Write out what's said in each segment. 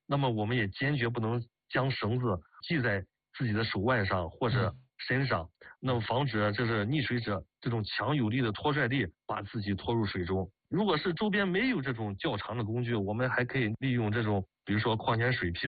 那么我们也坚决不能将绳子系在自己的手腕上或者身上，那么防止就是溺水者这种强有力的拖拽力把自己拖入水中。如果是周边没有这种较长的工具，我们还可以利用这种比如说矿泉水瓶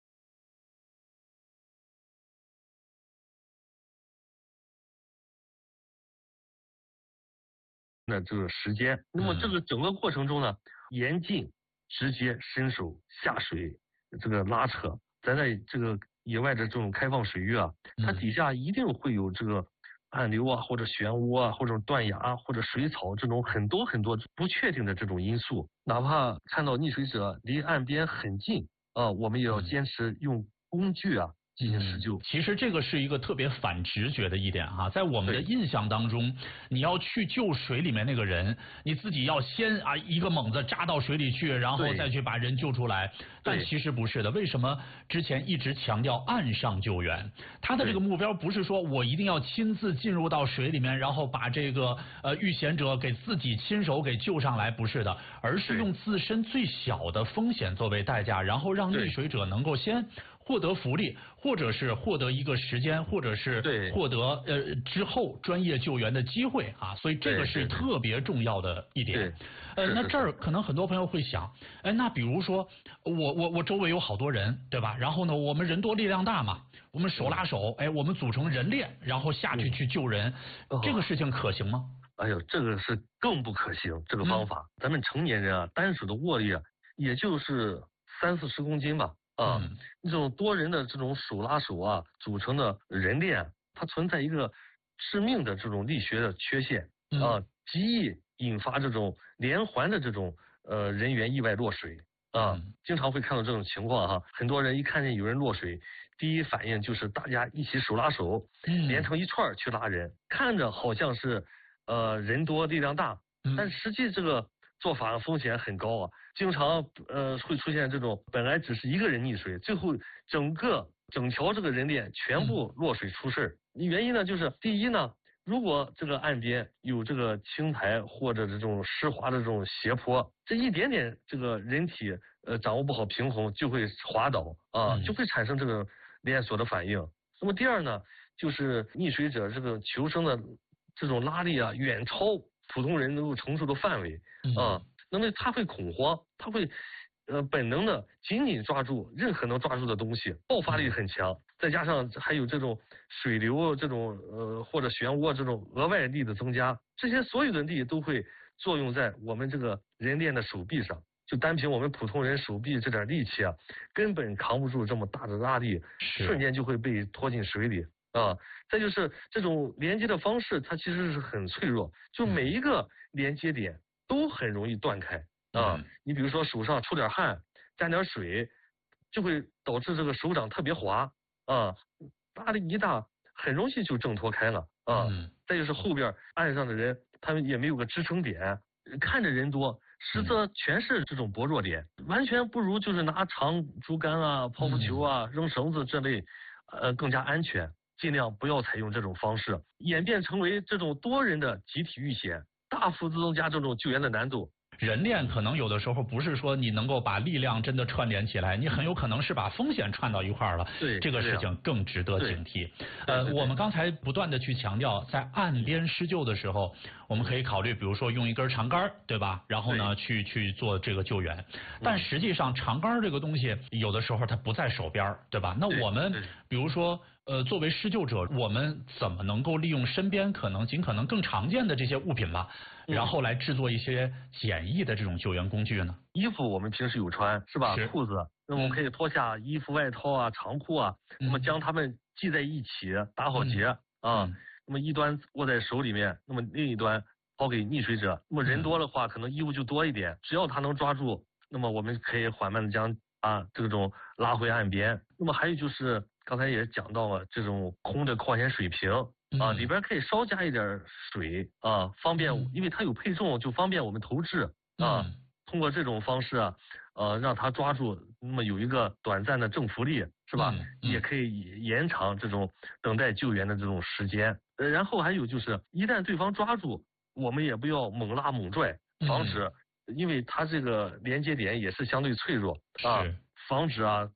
的这个时间。那么这个整个过程中呢，严禁直接伸手下水这个拉扯。咱在这个野外的这种开放水域啊，它底下一定会有这个暗流啊，或者漩涡啊，或者断崖或者水草这种很多不确定的这种因素。哪怕看到溺水者离岸边很近我们也要坚持用工具进行施救。 其实这个是一个特别反直觉的一点哈，在我们的印象当中，你要去救水里面那个人，你自己要先一个猛子扎到水里去，然后再去把人救出来。但其实不是的，为什么之前一直强调岸上救援？他的这个目标不是说我一定要亲自进入到水里面，然后把这个遇险者给自己亲手给救上来，不是的，而是用自身最小的风险作为代价，然后让溺水者能够先获得福利，或者是获得一个时间，或者是获得之后专业救援的机会所以这个是特别重要的一点。那这儿可能很多朋友会想，那比如说我周围有好多人，对吧？然后呢，我们人多力量大嘛，我们手拉手，我们组成人链，然后下去救人，这个事情可行吗？ 哎呦，这个是更不可行，这个方法。咱们成年人单手的握力也就是30-40公斤吧。这种多人的这种手拉手组成的人链，它存在一个致命的这种力学的缺陷极易引发这种连环的这种人员意外落水经常会看到这种情况很多人一看见有人落水，第一反应就是大家一起手拉手连成一串去拉人，看着好像是人多力量大，但实际这个做法风险很高经常会出现这种本来只是一个人溺水，最后整条这个人链全部落水出事原因呢，就是第一呢，如果这个岸边有这个青苔或者这种湿滑的这种斜坡，这一点点这个人体掌握不好平衡就会滑倒就会产生这个连锁的反应。那么第二呢，就是溺水者这个求生的这种拉力远超普通人能够承受的范围那么他会恐慌，他会本能的紧紧抓住任何能抓住的东西，爆发力很强，再加上还有这种水流这种或者漩涡这种额外力的增加，这些所有的力都会作用在我们这个人链的手臂上。就单凭我们普通人手臂这点力气根本扛不住这么大的拉力，瞬间就会被拖进水里再就是这种连接的方式，它其实是很脆弱，就每一个连接点都很容易断开你比如说手上出点汗，沾点水，就会导致这个手掌特别滑拉力一大，很容易就挣脱开了再就是后边岸上的人，他们也没有个支撑点，看着人多，实则全是这种薄弱点，完全不如就是拿长竹竿泡浮球扔绳子这类更加安全。尽量不要采用这种方式，演变成为这种多人的集体遇险，大幅增加这种救援的难度。 人链可能有的时候不是说你能够把力量真的串联起来，你很有可能是把风险串到一块儿了。 对， 这个事情更值得警惕。我们刚才不断的去强调，在岸边施救的时候，我们可以考虑，比如说用一根长杆，对吧？然后呢，去做这个救援。但实际上，长杆这个东西有的时候它不在手边，对吧？那我们比如说作为施救者，我们怎么能够利用身边尽可能更常见的这些物品吧，然后来制作一些简易的这种救援工具呢？ 衣服我们平时有穿是吧？裤子，那么我们可以脱下衣服、外套长裤那么将它们系在一起，打好结那么一端握在手里面，那么另一端抛给溺水者。那么人多的话，可能衣物就多一点，只要他能抓住，那么我们可以缓慢的将这种拉回岸边。那么还有就是刚才也讲到了这种空的矿泉水瓶里边可以稍加一点水方便，因为它有配重，就方便我们投掷通过这种方式让他抓住，那么有一个短暂的正浮力，是吧？也可以延长这种等待救援的这种时间。然后还有就是，一旦对方抓住，我们也不要猛拉猛拽，防止，因为它这个连接点也是相对脆弱防止